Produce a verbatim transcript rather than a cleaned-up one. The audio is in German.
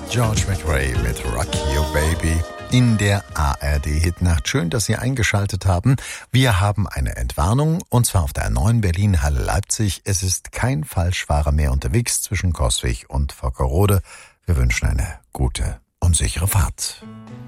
George McRae mit Rock You Baby in der A R D-Hitnacht. Schön, dass Sie eingeschaltet haben. Wir haben eine Entwarnung, und zwar auf der neuen Berlin-Halle Leipzig. Es ist kein Falschfahrer mehr unterwegs zwischen Coswig und Vockerode. Wir wünschen eine gute und sichere Fahrt.